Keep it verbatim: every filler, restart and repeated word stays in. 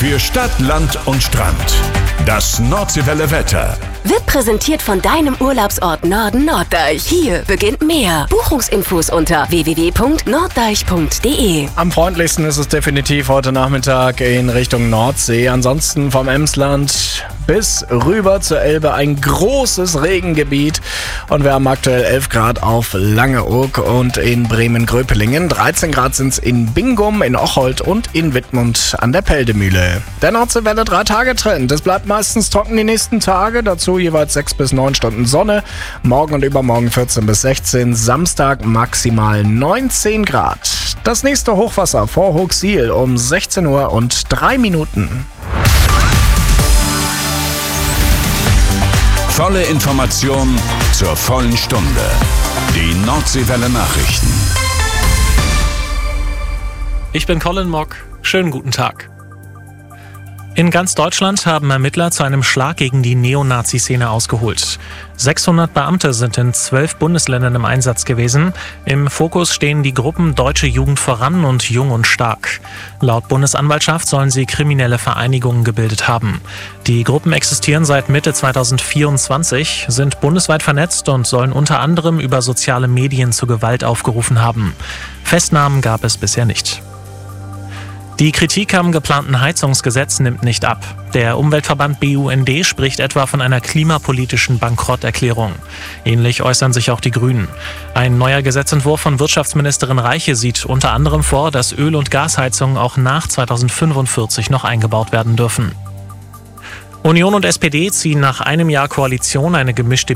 Für Stadt, Land und Strand. Das Nordseewelle Wetter. Wird präsentiert von deinem Urlaubsort Norden Norddeich. Hier beginnt mehr. Buchungsinfos unter w w w punkt norddeich punkt d e. Am freundlichsten ist es definitiv heute Nachmittag in Richtung Nordsee. Ansonsten vom Emsland bis rüber zur Elbe ein großes Regengebiet. Und wir haben aktuell elf Grad auf Langeoog und in Bremen-Gröpelingen. dreizehn Grad sind es in Bingum, in Ocholt und in Wittmund an der Peldemühle. Der Nordseewelle drei Tage Trend. Es bleibt meistens trocken die nächsten Tage. Dazu jeweils sechs bis neun Stunden Sonne. Morgen und übermorgen vierzehn bis sechzehn. Samstag maximal neunzehn Grad. Das nächste Hochwasser vor Hochsiel um sechzehn Uhr und drei Minuten. Volle Information zur vollen Stunde. Die Nordseewelle Nachrichten. Ich bin Colin Mock. Schönen guten Tag. In ganz Deutschland haben Ermittler zu einem Schlag gegen die Neonazi-Szene ausgeholt. sechshundert Beamte sind in zwölf Bundesländern im Einsatz gewesen. Im Fokus stehen die Gruppen Deutsche Jugend voran und Jung und Stark. Laut Bundesanwaltschaft sollen sie kriminelle Vereinigungen gebildet haben. Die Gruppen existieren seit Mitte zweitausendvierundzwanzig, sind bundesweit vernetzt und sollen unter anderem über soziale Medien zu Gewalt aufgerufen haben. Festnahmen gab es bisher nicht. Die Kritik am geplanten Heizungsgesetz nimmt nicht ab. Der Umweltverband B U N D spricht etwa von einer klimapolitischen Bankrotterklärung. Ähnlich äußern sich auch die Grünen. Ein neuer Gesetzentwurf von Wirtschaftsministerin Reiche sieht unter anderem vor, dass Öl- und Gasheizungen auch nach zweitausendfünfundvierzig noch eingebaut werden dürfen. Union und S P D ziehen nach einem Jahr Koalition eine gemischte